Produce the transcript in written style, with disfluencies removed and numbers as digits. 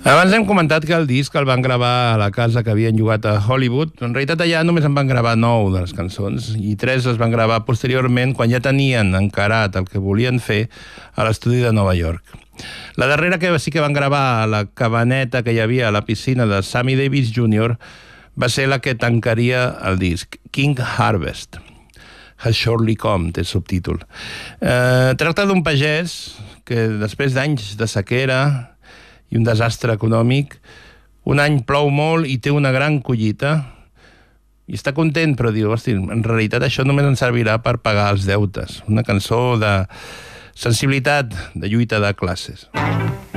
Abans hem comentat que el disc el van gravar a la casa que havien llogat a Hollywood. En realitat allà només en van gravar 9 de les cançons i 3 les van gravar posteriorment quan ja tenien encarat el que volien fer a l'estudi de Nova York. La darrera que sí que van gravar a la cabaneta que hi havia a la piscina de Sammy Davis Jr. va ser la que tancaria el disc, King Harvest. Has Surely Come, té subtítol. Tracta d'un pagès que després d'anys de sequera i un desastre econòmic, un any plou molt i té una gran collita i està content, però diu, hosti, en realitat això només ens servirà per pagar els deutes. Una cançó de sensibilitat, de lluita de classes.